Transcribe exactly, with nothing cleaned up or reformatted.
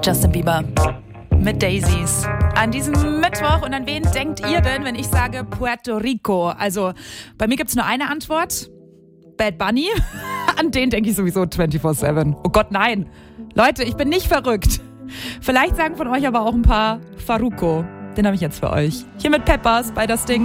Justin Bieber mit Daisies. An diesem Mittwoch. Und an wen denkt ihr denn, wenn ich sage Puerto Rico? Also bei mir gibt es nur eine Antwort. Bad Bunny. An den denke ich sowieso vierundzwanzig sieben. Oh Gott, nein. Leute, ich bin nicht verrückt. Vielleicht sagen von euch aber auch ein paar Farruko. Den habe ich jetzt für euch. Hier mit Peppers bei Das Ding.